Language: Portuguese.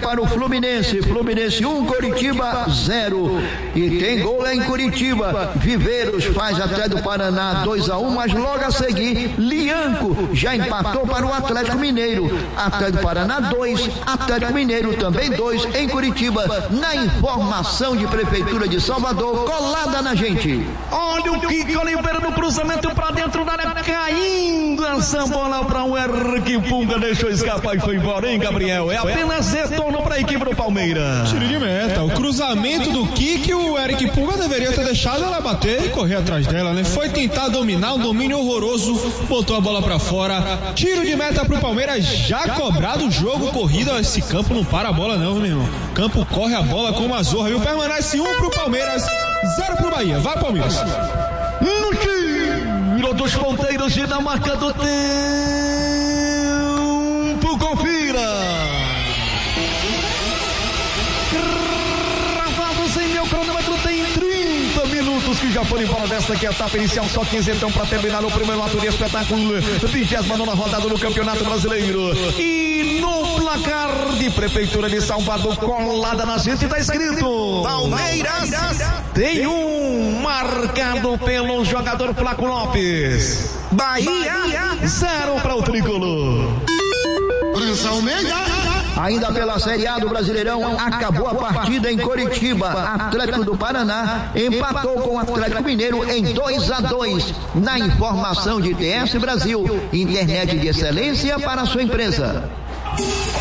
para o Fluminense. Fluminense 1, Coritiba 0. E tem gol lá em Curitiba. Viveiros faz até do Paraná 2-1, mas logo a seguir, Lianco já empatou para o Atlético Mineiro. Até do Paraná 2, Atlético Mineiro também 2 em Curitiba. Na informação de Prefeitura de Salvador, colada na gente. Olha o Kiko Oliveira no cruzamento para dentro da área, caindo essa bola para o Eric Punga, deixou escapar e foi embora, hein, Gabriel? É apenas retorno para a equipe do Palmeiras. Tiro de meta, o cruzamento do Kiko, o Eric Punga deveria ter deixado ela bater e correr atrás dela, né? Foi tentar dominar, um domínio horroroso, botou a bola para fora. Tiro de meta pro Palmeiras, já cobrado o jogo, corrida. Esse campo não para a bola não, meu irmão. Campo corre a bola com uma zorra, viu? Permanece 1 pro Palmeiras, 0 pro Bahia. Vai, Palmeiras. No tiro dos ponteiros e na marca do tempo, confira. Gravados em meu cronômetro, tem 30 minutos que já foram embora desta aqui, a etapa inicial, só 15 então para terminar o primeiro ato de espetáculo, 29ª rodada do Campeonato Brasileiro. E no placar de Prefeitura de Salvador, colada na gente, tá escrito Palmeiras tem um marcado pelo jogador Flaco Lopes. Bahia 0 para o tricolor. Ainda pela Série A do Brasileirão, acabou a partida em Coritiba. Atlético do Paraná empatou com o Atlético Mineiro em 2-2. Na informação de TS Brasil, internet de excelência para a sua empresa.